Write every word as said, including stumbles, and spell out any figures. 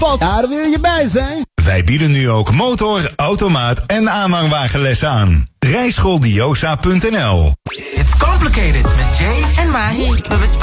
valt, ja, daar wil je bij zijn. Wij bieden nu ook motor, automaat en aanhangwagenles aan. rijschooldiosa punt n l. It's complicated met Jay En Mahi. We bespreken